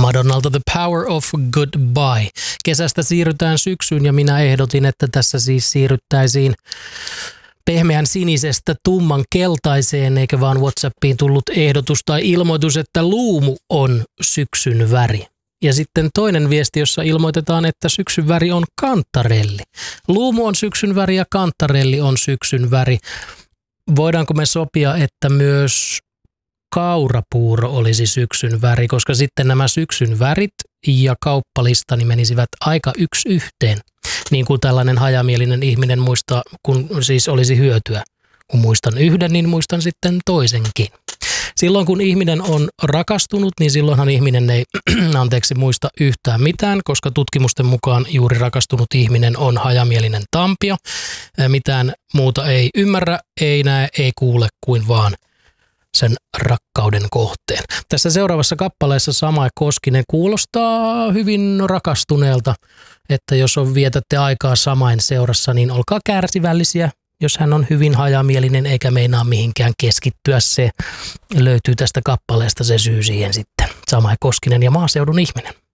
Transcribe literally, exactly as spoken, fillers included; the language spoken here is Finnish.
Madonnalta The Power of Goodbye. Kesästä siirrytään syksyyn ja minä ehdotin, että tässä siis siirryttäisiin pehmeän sinisestä tumman keltaiseen, eikä vaan WhatsAppiin tullut ehdotus tai ilmoitus, että luumu on syksyn väri. Ja sitten toinen viesti, jossa ilmoitetaan, että syksyn väri on kantarelli. Luumu on syksyn väri ja kantarelli on syksyn väri. Voidaanko me sopia, että myös kaurapuuro olisi syksyn väri, koska sitten nämä syksyn värit ja kauppalistani menisivät aika yksi yhteen. Niin kuin tällainen hajamielinen ihminen muistaa, kun siis olisi hyötyä. Kun muistan yhden, niin muistan sitten toisenkin. Silloin kun ihminen on rakastunut, niin silloinhan ihminen ei anteeksi muista yhtään mitään, koska tutkimusten mukaan juuri rakastunut ihminen on hajamielinen tampio. Mitään muuta ei ymmärrä, ei näe, ei kuule kuin vaan sen rakkauden kohteen. Tässä seuraavassa kappaleessa Samae Koskinen kuulostaa hyvin rakastuneelta, että jos on vietätte aikaa Samaen seurassa, niin olkaa kärsivällisiä. Jos hän on hyvin hajamielinen eikä meinaa mihinkään keskittyä, se löytyy tästä kappaleesta se syy siihen sitten. Samae Koskinen ja maaseudun ihminen.